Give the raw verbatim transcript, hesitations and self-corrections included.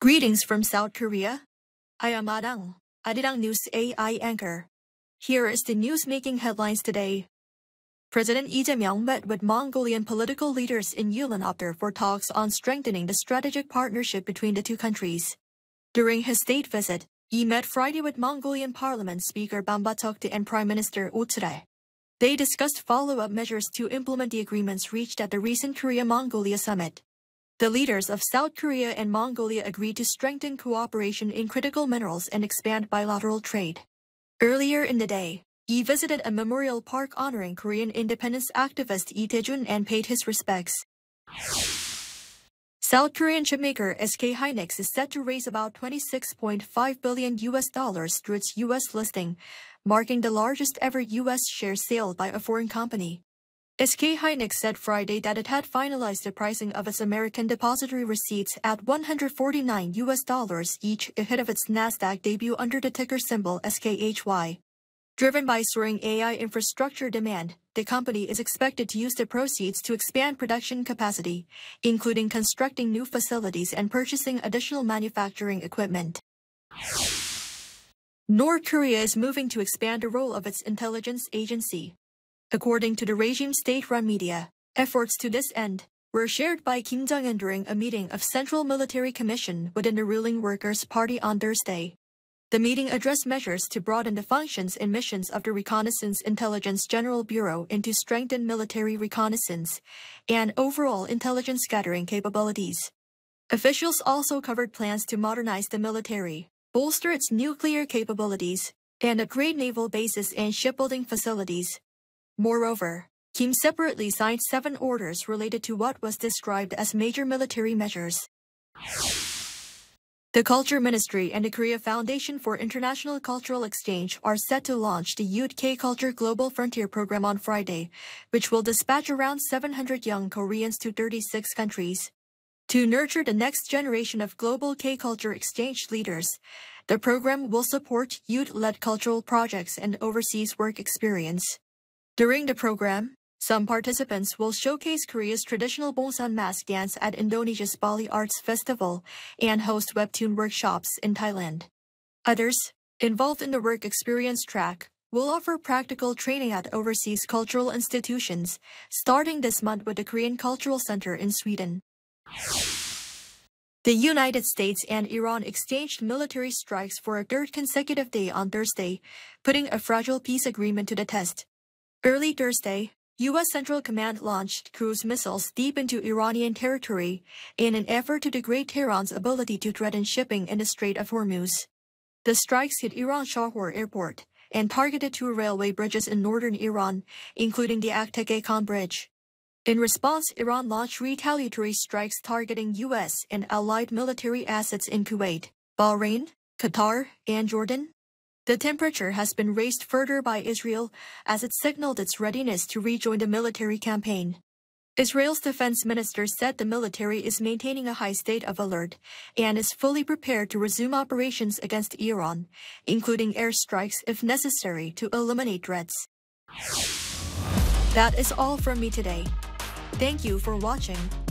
Greetings from South Korea. I am Adang, Arirang News A I anchor. Here is the news-making headlines today. President Lee Jae-myung met with Mongolian political leaders in Ulaanbaatar for talks on strengthening the strategic partnership between the two countries. During his state visit, he met Friday with Mongolian Parliament Speaker Bambatokde and Prime Minister Oh Tae-rae. They discussed follow-up measures to implement the agreements reached at the recent Korea-Mongolia summit. The leaders of South Korea and Mongolia agreed to strengthen cooperation in critical minerals and expand bilateral trade. Earlier in the day, he visited a memorial park honoring Korean independence activist Lee Tae-jun and paid his respects. South Korean chipmaker S K Hynix is set to raise about twenty-six point five billion U S dollars through its U S listing, marking the largest ever U S share sale by a foreign company. S K Hynix said Friday that it had finalized the pricing of its American depository receipts at one hundred forty-nine U S dollars each ahead of its Nasdaq debut under the ticker symbol S K H Y. Driven by soaring A I infrastructure demand, the company is expected to use the proceeds to expand production capacity, including constructing new facilities and purchasing additional manufacturing equipment. North Korea is moving to expand the role of its intelligence agency. According to the regime's state-run media, efforts to this end were shared by Kim Jong-un during a meeting of Central Military Commission within the ruling Workers' Party on Thursday. The meeting addressed measures to broaden the functions and missions of the Reconnaissance Intelligence General Bureau and to strengthen military reconnaissance and overall intelligence gathering capabilities. Officials also covered plans to modernize the military, bolster its nuclear capabilities, and upgrade naval bases and shipbuilding facilities. Moreover, Kim separately signed seven orders related to what was described as major military measures. The Culture Ministry and the Korea Foundation for International Cultural Exchange are set to launch the Youth K-Culture Global Frontier program on Friday, which will dispatch around seven hundred young Koreans to thirty-six countries. To nurture the next generation of global K-culture exchange leaders, the program will support youth-led cultural projects and overseas work experience. During the program, some participants will showcase Korea's traditional Bongsan mask dance at Indonesia's Bali Arts Festival and host webtoon workshops in Thailand. Others, involved in the work experience track, will offer practical training at overseas cultural institutions, starting this month with the Korean Cultural Center in Sweden. The United States and Iran exchanged military strikes for a third consecutive day on Thursday, putting a fragile peace agreement to the test. Early Thursday, U S Central Command launched cruise missiles deep into Iranian territory in an effort to degrade Tehran's ability to threaten shipping in the Strait of Hormuz. The strikes hit Iran's Shahor Airport and targeted two railway bridges in northern Iran, including the Akteke-Khan Bridge. In response, Iran launched retaliatory strikes targeting U S and allied military assets in Kuwait, Bahrain, Qatar, and Jordan. The temperature has been raised further by Israel as it signaled its readiness to rejoin the military campaign. Israel's defense minister said the military is maintaining a high state of alert and is fully prepared to resume operations against Iran, including airstrikes if necessary to eliminate threats. That is all from me today. Thank you for watching.